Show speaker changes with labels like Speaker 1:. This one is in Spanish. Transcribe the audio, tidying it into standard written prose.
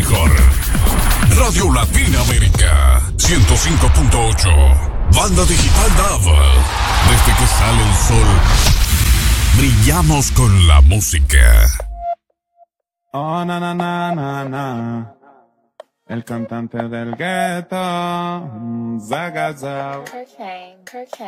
Speaker 1: mejor. Radio Latinoamérica 105.8. Banda digital DAB. Desde que sale el sol, brillamos con la música.
Speaker 2: Oh, na, na, na, na, na. El cantante del gueto. Zagaza.
Speaker 3: Cocaine.